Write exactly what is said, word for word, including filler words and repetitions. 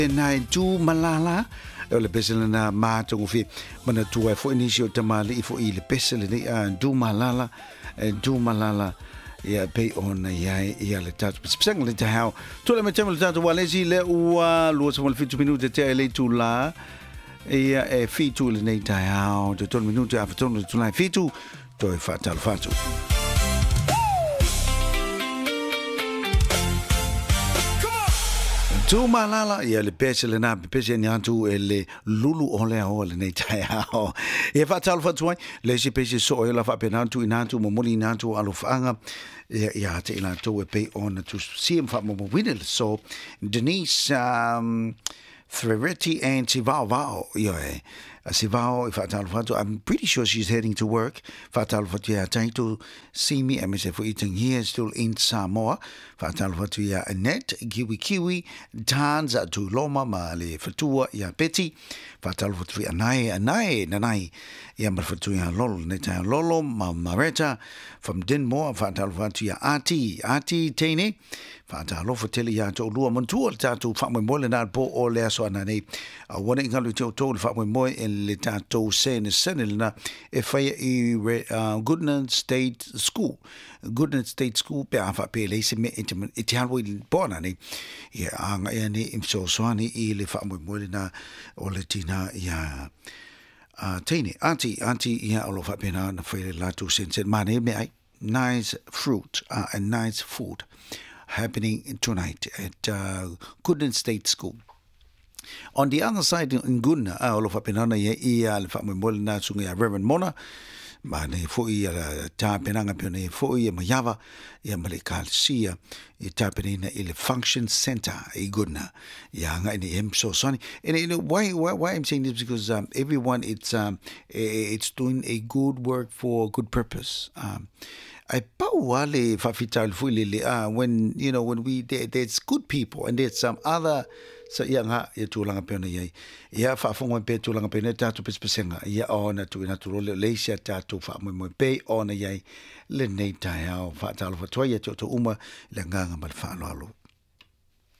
Nai tu malala o le pesele na mātongo fi mana tua fo inisio tamale i fo i le pesele ni a du malala e du malala ia pei ona iai ia le tatu pisang le tahau tu le matemo le tatu walesi le ua lua sa fitu minuto te le tu la ia e fitu le nei tahau te tonu minuto a fatonu tu lai fitu to e fatal fatu tu malala ia le pesele na pese ni atu e le lulu ole o le nei tai ao e fa tal fa tuai le si pese so e la fa penantu inatu mo moli inatu alufanga ia ia te ila to e pe on to see him fa mo winel so Denise um Threretti and Sivao Vao ia e Sivao if fatal fatu I'm pretty sure she's heading to work fatal fatu ia trying to see me and say for eating here still in Samoa fatal fatu ia Annette kiwi kiwi Tanza to Loma ma le fatua ia Betty fatal fatu ia nai nai nai ia ma fatu ia lolo neta lolo ma Mareta from Dinmore fatal fatu ia Ati Ati Tene fatal lo fateli ia to lua montua tatu fa mo le na po o le so na nei a wona ngalu to to fa mo le tato sen senelna e fai i uh, Goodland State School Goodland State School pe afa pe le se me it halwo bona ni ya anga ya ni imso swani i le fa mo mo le na o le tina ya a tini anti anti ya o lo fa pe na na fai le lato sen sen mane me ai nice fruit uh, and nice food happening tonight at uh, Goodland State School. On the other side in Guna, all of Penana, ia le fa mo na sunga Reverend Mona, ma ne fo ia ta penanga pene fo ia mayava ia malekal sia i ta penina ile function center i Guna. Ya nga ni em so sorry. And you know why why why I'm saying this because um, everyone it's um it's doing a good work for a good purpose. Um I wale fafital fully uh when you know when we there, there's good people and there's some other so ia nga ia tulanga pena ia ia fa fonga pe tulanga pena tatu pespesenga ia ona tu na tu le lesia tatu fa mo mo pe ona ia le nei tai au fa talo fa toia to uma le nganga mal fa lo